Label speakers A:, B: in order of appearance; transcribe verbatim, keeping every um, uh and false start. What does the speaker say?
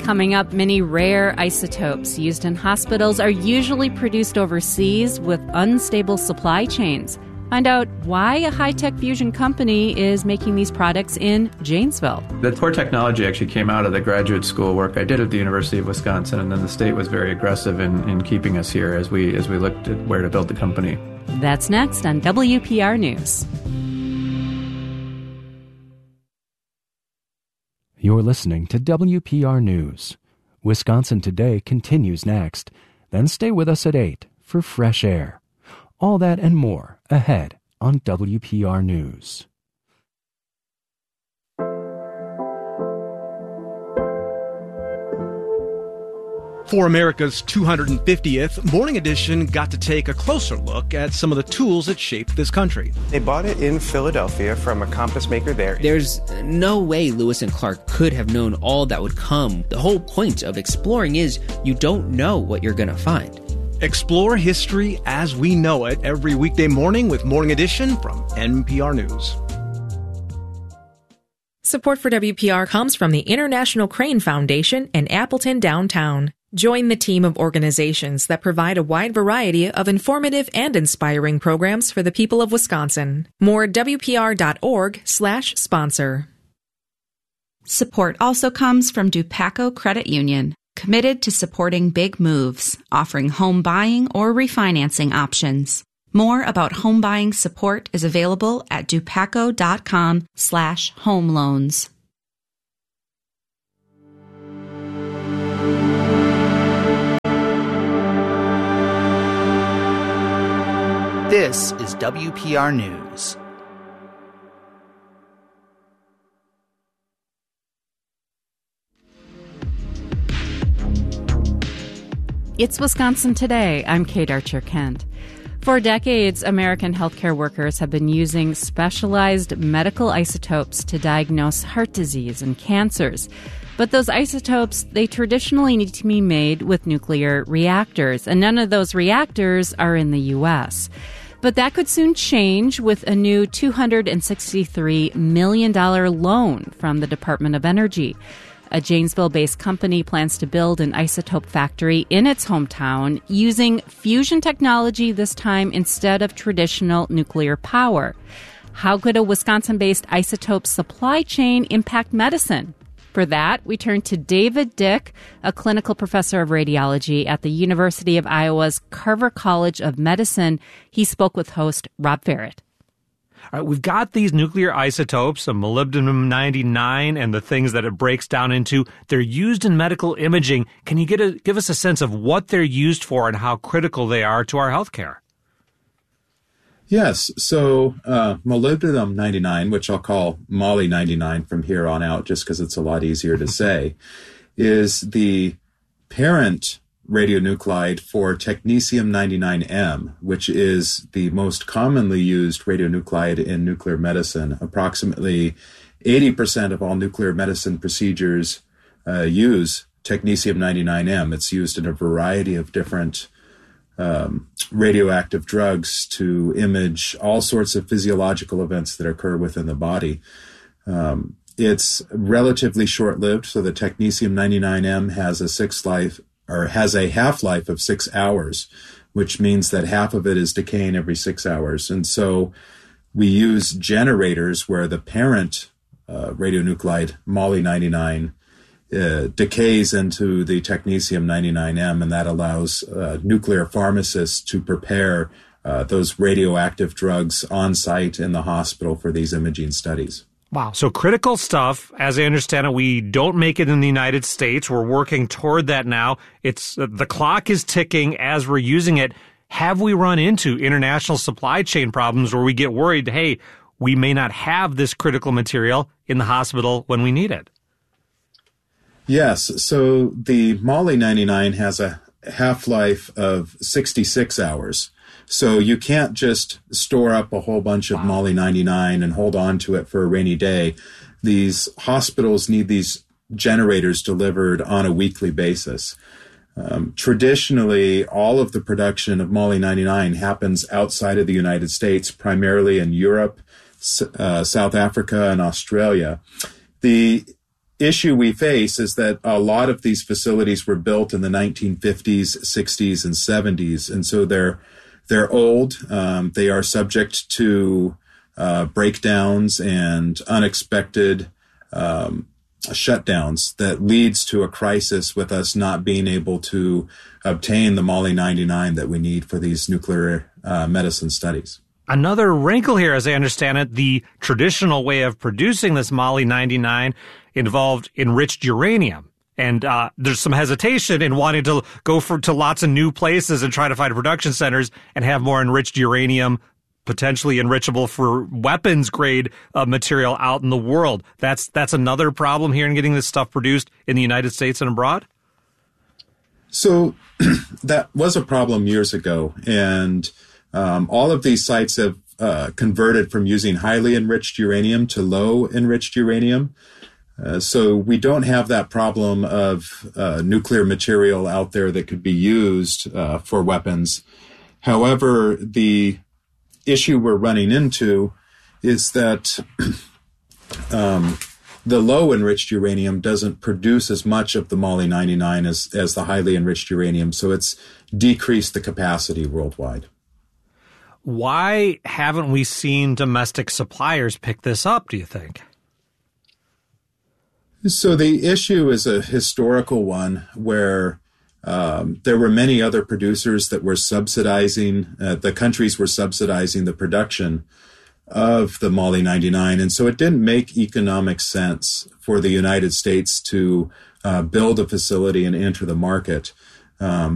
A: Coming up, many rare isotopes used in hospitals are usually produced overseas with unstable supply chains. Find out why a high-tech fusion company is making these products in Janesville.
B: The core technology actually came out of the graduate school work I did at the University of Wisconsin, and then the state was very aggressive in, in keeping us here as we as we looked at where to build the company.
A: That's next on W P R News.
C: You're listening to W P R News. Wisconsin Today continues next. Then stay with us at eight for Fresh Air. All that and more ahead on W P R News.
D: For America's two hundred fiftieth, Morning Edition got to take a closer look at some of the tools that shaped this country.
E: They bought it in Philadelphia from a compass maker there.
F: There's no way Lewis and Clark could have known all that would come. The whole point of exploring is you don't know what you're going to find.
D: Explore history as we know it every weekday morning with Morning Edition from N P R News.
G: Support for W P R comes from the International Crane Foundation in Appleton downtown. Join the team of organizations that provide a wide variety of informative and inspiring programs for the people of Wisconsin. More at W P R dot org slash sponsor.
H: Support also comes from Dupaco Credit Union, committed to supporting big moves, offering home buying or refinancing options. More about home buying support is available at dupaco dot com slash home loans.
I: This is W P R News.
A: It's Wisconsin Today. I'm Kate Archer-Kent. For decades, American healthcare workers have been using specialized medical isotopes to diagnose heart disease and cancers. But those isotopes, they traditionally need to be made with nuclear reactors, and none of those reactors are in the U S. But that could soon change with a new two hundred sixty-three million dollars loan from the Department of Energy. A Janesville-based company plans to build an isotope factory in its hometown using fusion technology this time instead of traditional nuclear power. How could a Wisconsin-based isotope supply chain impact medicine? For that, we turn to David Dick, a clinical professor of radiology at the University of Iowa's Carver College of Medicine. He spoke with host Rob Ferrett.
J: All right, we've got these nuclear isotopes, a molybdenum ninety-nine, and the things that it breaks down into. They're used in medical imaging. Can you get a, give us a sense of what they're used for and how critical they are to our healthcare?
K: Yes. So uh, molybdenum ninety-nine, which I'll call Moly ninety-nine from here on out just because it's a lot easier to say, is the parent radionuclide for technetium ninety-nine M, which is the most commonly used radionuclide in nuclear medicine. Approximately eighty percent of all nuclear medicine procedures uh, use technetium ninety-nine M. It's used in a variety of different um, radioactive drugs to image all sorts of physiological events that occur within the body. Um, it's relatively short-lived, so the technetium ninety-nine M has a six life or has a half-life of six hours, which means that half of it is decaying every six hours. And so we use generators where the parent uh, radionuclide, Moly ninety-nine, uh, decays into the technetium ninety-nine M, and that allows uh, nuclear pharmacists to prepare uh, those radioactive drugs on site in the hospital for these imaging studies.
J: Wow. So critical stuff. As I understand it, we don't make it in the United States. We're working toward that now. It's uh, the clock is ticking as we're using it. Have we run into international supply chain problems where we get worried, hey, we may not have this critical material in the hospital when we need it?
K: Yes. So the Moly ninety-nine has a half-life of sixty-six hours. So you can't just store up a whole bunch of wow. Moly ninety-nine and hold on to it for a rainy day. These hospitals need these generators delivered on a weekly basis. Um, traditionally, all of the production of Moly ninety-nine happens outside of the United States, primarily in Europe, uh, South Africa, and Australia. The issue we face is that a lot of these facilities were built in the nineteen fifties, sixties, and seventies, and so they're they're old. Um, they are subject to uh, breakdowns and unexpected um, shutdowns that leads to a crisis with us not being able to obtain the Moly ninety-nine that we need for these nuclear uh, medicine studies.
J: Another wrinkle here, as I understand it, the traditional way of producing this Moly ninety-nine involved enriched uranium. And uh, there's some hesitation in wanting to go for, to lots of new places and try to find production centers and have more enriched uranium, potentially enrichable for weapons-grade uh, material out in the world. That's that's another problem here in getting this stuff produced in the United States and abroad?
K: So that was a problem years ago, and um, all of these sites have uh, converted from using highly enriched uranium to low enriched uranium. Uh, so we don't have that problem of uh, nuclear material out there that could be used uh, for weapons. However, the issue we're running into is that um, the low enriched uranium doesn't produce as much of the Moly ninety-nine as, as the highly enriched uranium, so it's decreased the capacity worldwide.
J: Why haven't we seen domestic suppliers pick this up, do you think?
K: So the issue is a historical one where um, there were many other producers that were subsidizing, uh, the countries were subsidizing the production of the Moly ninety-nine. And so it didn't make economic sense for the United States to uh, build a facility and enter the market. Um,